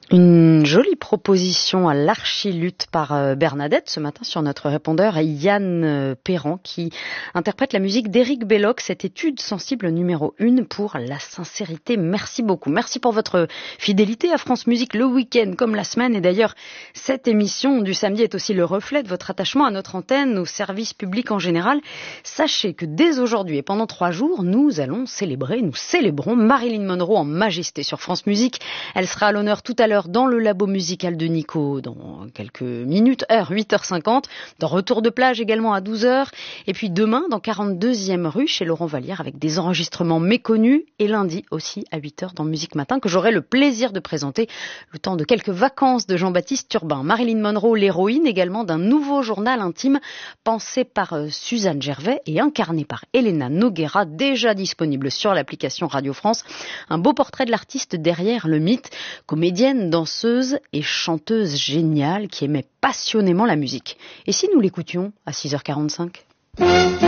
Une jolie proposition à l'archiluth par Bernadette ce matin sur notre répondeur à Yann Perran qui interprète la musique d'Éric Belloc, cette étude sensible numéro 1 pour la sincérité. Merci beaucoup. Merci pour votre fidélité à France Musique le week-end comme la semaine. Et d'ailleurs, cette émission du samedi est aussi le reflet de votre attachement à notre antenne, au service public en général. Sachez que dès aujourd'hui et pendant 3 jours, nous célébrons Marilyn Monroe en majesté sur France Musique. Elle sera à l'honneur tout à l'heure dans le labo musical de Nico dans quelques minutes, 8h50, dans Retour de plage également à 12h, et puis demain dans 42e rue chez Laurent Vallière avec des enregistrements méconnus, et lundi aussi à 8h dans Musique Matin que j'aurai le plaisir de présenter le temps de quelques vacances de Jean-Baptiste Urbain. Marilyn Monroe, l'héroïne également d'un nouveau journal intime pensé par Suzanne Gervais et incarné par Elena Noguera, déjà disponible sur l'application Radio France. Un beau portrait de l'artiste derrière le mythe, comédienne, danseuse et chanteuse géniale qui aimait passionnément la musique. Et si nous l'écoutions à 6h45 ?